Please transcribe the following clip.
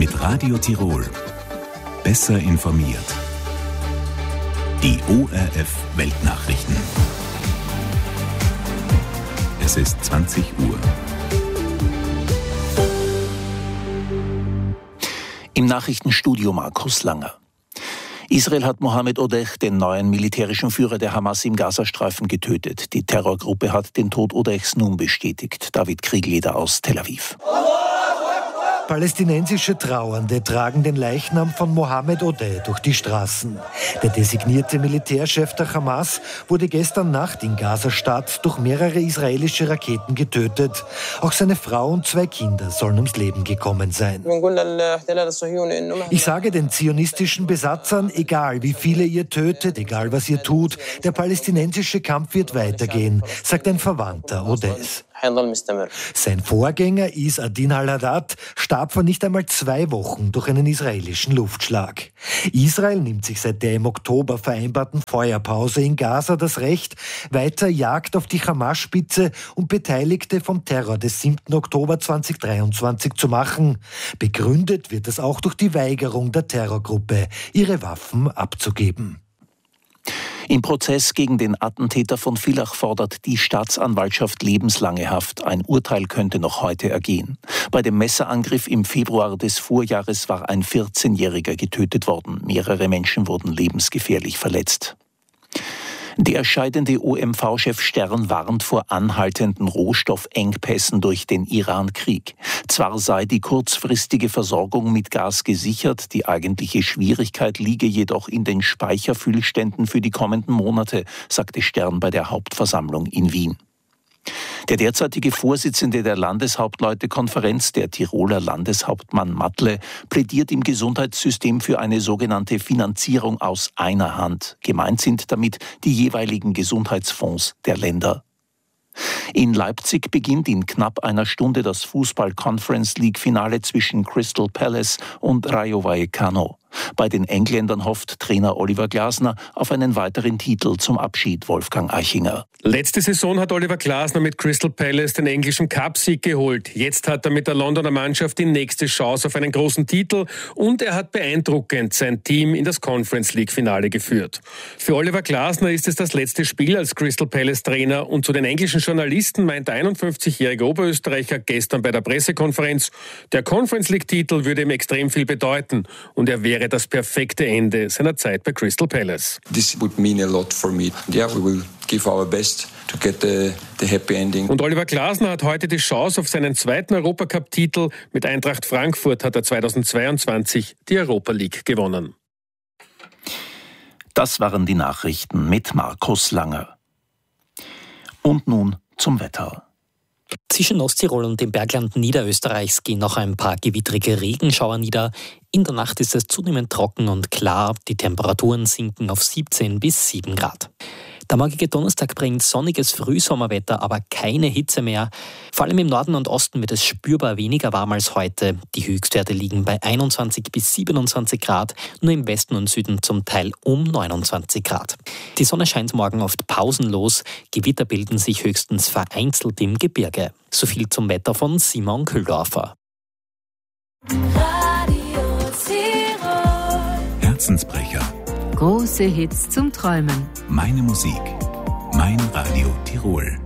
Mit Radio Tirol. Besser informiert. Die ORF Weltnachrichten. Es ist 20 Uhr. Im Nachrichtenstudio Markus Langer. Israel hat Mohammed Odeh, den neuen militärischen Führer der Hamas im Gazastreifen, getötet. Die Terrorgruppe hat den Tod Odehs nun bestätigt. David Kriegleder aus Tel Aviv. Palästinensische Trauernde tragen den Leichnam von Mohammed Odeh durch die Straßen. Der designierte Militärchef der Hamas wurde gestern Nacht in Gazastadt durch mehrere israelische Raketen getötet. Auch seine Frau und 2 Kinder sollen ums Leben gekommen sein. Ich sage den zionistischen Besatzern, egal wie viele ihr tötet, egal was ihr tut, der palästinensische Kampf wird weitergehen, sagt ein Verwandter Odehs. Sein Vorgänger Is Adin al-Haddad starb vor nicht einmal 2 Wochen durch einen israelischen Luftschlag. Israel nimmt sich seit der im Oktober vereinbarten Feuerpause in Gaza das Recht, weiter Jagd auf die Hamas-Spitze und Beteiligte vom Terror des 7. Oktober 2023 zu machen. Begründet wird es auch durch die Weigerung der Terrorgruppe, ihre Waffen abzugeben. Im Prozess gegen den Attentäter von Villach fordert die Staatsanwaltschaft lebenslange Haft. Ein Urteil könnte noch heute ergehen. Bei dem Messerangriff im Februar des Vorjahres war ein 14-Jähriger getötet worden. Mehrere Menschen wurden lebensgefährlich verletzt. Der scheidende OMV-Chef Stern warnt vor anhaltenden Rohstoffengpässen durch den Iran-Krieg. Zwar sei die kurzfristige Versorgung mit Gas gesichert, die eigentliche Schwierigkeit liege jedoch in den Speicherfüllständen für die kommenden Monate, sagte Stern bei der Hauptversammlung in Wien. Der derzeitige Vorsitzende der Landeshauptleutekonferenz, der Tiroler Landeshauptmann Matle, plädiert im Gesundheitssystem für eine sogenannte Finanzierung aus einer Hand. Gemeint sind damit die jeweiligen Gesundheitsfonds der Länder. In Leipzig beginnt in knapp einer Stunde das Fußball-Conference-League-Finale zwischen Crystal Palace und Rayo Vallecano. Bei den Engländern hofft Trainer Oliver Glasner auf einen weiteren Titel zum Abschied Wolfgang Eichinger. Letzte Saison hat Oliver Glasner mit Crystal Palace den englischen Cup-Sieg geholt. Jetzt hat er mit der Londoner Mannschaft die nächste Chance auf einen großen Titel und er hat beeindruckend sein Team in das Conference-League-Finale geführt. Für Oliver Glasner ist es das letzte Spiel als Crystal Palace-Trainer und zu den englischen Journalisten meint der 51-jährige Oberösterreicher gestern bei der Pressekonferenz, der Conference-League-Titel würde ihm extrem viel bedeuten und er wäre das perfekte Ende seiner Zeit bei Crystal Palace. This would mean a lot for me. Yeah, we will give our best to get the happy ending. Und Oliver Glasner hat heute die Chance auf seinen 2. Europacup-Titel. Mit Eintracht Frankfurt hat er 2022 die Europa League gewonnen. Das waren die Nachrichten mit Markus Langer. Und nun zum Wetter. Zwischen Osttirol und den Berglanden Niederösterreichs gehen noch ein paar gewittrige Regenschauer nieder. In der Nacht ist es zunehmend trocken und klar. Die Temperaturen sinken auf 17 bis 7 Grad. Der morgige Donnerstag bringt sonniges Frühsommerwetter, aber keine Hitze mehr. Vor allem im Norden und Osten wird es spürbar weniger warm als heute. Die Höchstwerte liegen bei 21 bis 27 Grad, nur im Westen und Süden zum Teil um 29 Grad. Die Sonne scheint morgen oft pausenlos. Gewitter bilden sich höchstens vereinzelt im Gebirge. So viel zum Wetter von Simon Kühldorfer. Herzensbrecher. Große Hits zum Träumen. Meine Musik. Mein Radio Tirol.